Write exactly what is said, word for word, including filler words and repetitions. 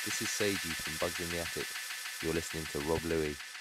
This is Seiji from Bugs in the Attic. You're listening to Rob Louie.